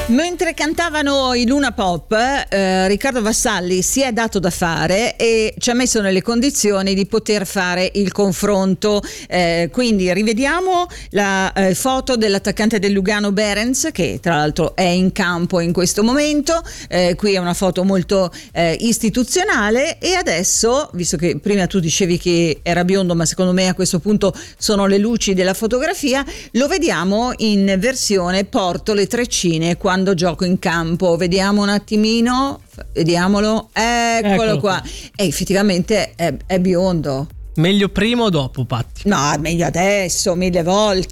Mentre cantavano i Luna Pop, Riccardo Vassalli si è dato da fare e ci ha messo nelle condizioni di poter fare il confronto. Quindi rivediamo la foto dell'attaccante del Lugano Behrens, che tra l'altro è in campo in questo momento. Qui è una foto molto istituzionale, e adesso, visto che prima tu dicevi che era biondo, ma secondo me a questo punto sono le luci della fotografia, lo vediamo in versione porto le treccine quando gioco in campo. Vediamo un attimino, vediamolo, eccolo qua. E effettivamente è biondo. Meglio prima o dopo, Patti? No, meglio adesso, mille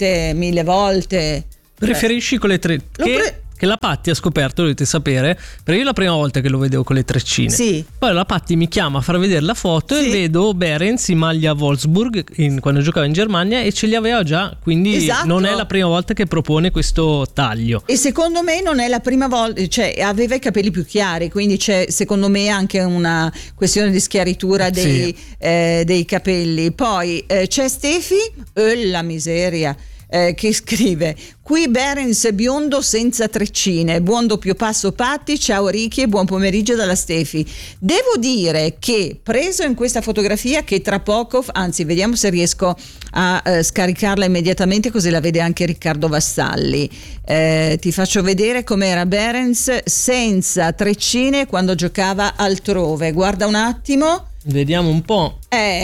volte. Preferisci con le tre? Che la Patti ha scoperto, dovete sapere, perché io la prima volta che lo vedevo con le treccine, sì. Poi la Patti mi chiama a far vedere la foto, sì. E vedo Behrens in maglia Wolfsburg quando giocava in Germania, e ce li aveva già, quindi esatto. Non è la prima volta che propone questo taglio, e secondo me non è la prima volta, cioè aveva i capelli più chiari, quindi c'è secondo me anche una questione di schiaritura dei capelli. Poi c'è Stefi, la miseria, che scrive: qui Behrens biondo senza treccine, buon doppio passo Patti, ciao Ricky e buon pomeriggio dalla Stefi. Devo dire che, preso in questa fotografia, che tra poco, anzi vediamo se riesco a scaricarla immediatamente così la vede anche Riccardo Vassalli, ti faccio vedere com'era Behrens senza treccine quando giocava altrove. Guarda un attimo. Vediamo un po'.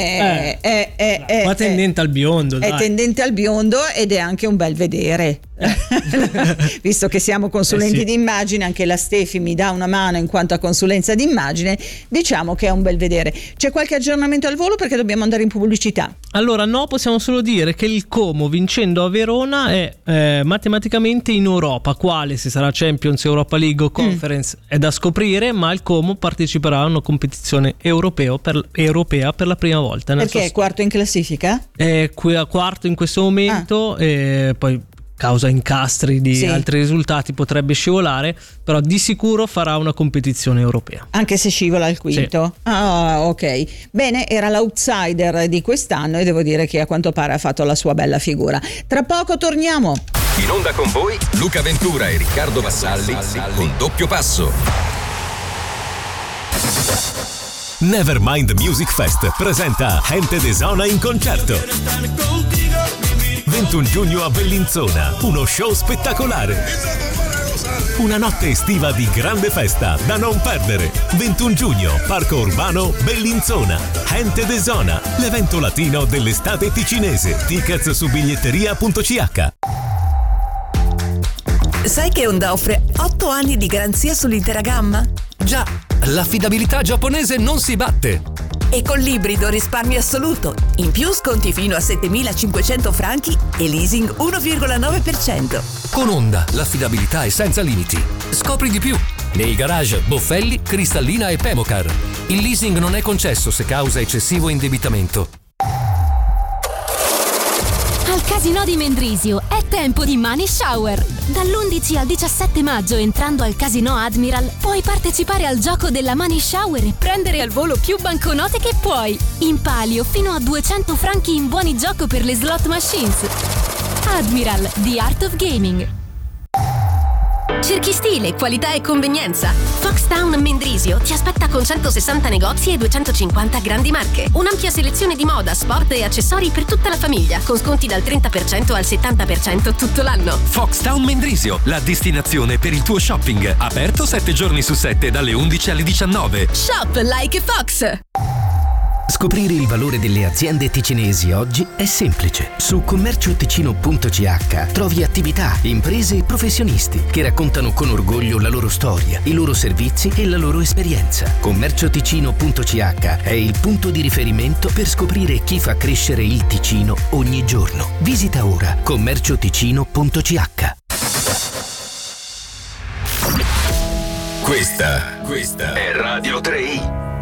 Qua tendente al biondo. È tendente al biondo ed è anche un bel vedere. Visto che siamo consulenti di immagine, anche la Stefi mi dà una mano in quanto a consulenza di immagine, diciamo che è un bel vedere. C'è qualche aggiornamento al volo, perché dobbiamo andare in pubblicità? Allora no, possiamo solo dire che il Como, vincendo a Verona, è matematicamente in Europa. Quale, se sarà Champions, Europa League o Conference è da scoprire, ma il Como parteciperà a una competizione europea per la prima volta. Perché è quarto in classifica? È quarto in questo momento, e poi causa incastri di altri risultati potrebbe scivolare, però di sicuro farà una competizione europea. Anche se scivola al quinto? Sì. Ah, ok. Bene, era l'outsider di quest'anno e devo dire che a quanto pare ha fatto la sua bella figura. Tra poco torniamo. In onda con voi Luca Ventura e Riccardo Vassalli con Doppio Passo. Nevermind Music Fest presenta Gente de Zona in concerto. 21 giugno a Bellinzona, uno show spettacolare. Una notte estiva di grande festa da non perdere. 21 giugno, Parco Urbano, Bellinzona. Gente de Zona, l'evento latino dell'estate ticinese. Tickets su biglietteria.ch. Sai che Honda offre 8 anni di garanzia sull'intera gamma? Già, l'affidabilità giapponese non si batte. E con l'ibrido risparmi assoluto. In più sconti fino a 7.500 franchi e leasing 1,9%. Con Honda l'affidabilità è senza limiti. Scopri di più nei garage Boffelli, Cristallina e Pemocar. Il leasing non è concesso se causa eccessivo indebitamento. Al Casinò di Mendrisio è tempo di Money Shower. Dall'11 al 17 maggio, entrando al Casinò Admiral, puoi partecipare al gioco della Money Shower e prendere al volo più banconote che puoi. In palio fino a 200 franchi in buoni gioco per le slot machines. Admiral, the art of gaming. Cerchi stile, qualità e convenienza? Foxtown Mendrisio ti aspetta con 160 negozi e 250 grandi marche. Un'ampia selezione di moda, sport e accessori per tutta la famiglia, con sconti dal 30% al 70% tutto l'anno. Foxtown Mendrisio, la destinazione per il tuo shopping. Aperto 7 giorni su 7 dalle 11 alle 19. Shop like Fox! Scoprire il valore delle aziende ticinesi oggi è semplice. Su commercioticino.ch trovi attività, imprese e professionisti che raccontano con orgoglio la loro storia, i loro servizi e la loro esperienza. Commercioticino.ch è il punto di riferimento per scoprire chi fa crescere il Ticino ogni giorno. Visita ora commercioticino.ch. Questa è Radio 3i.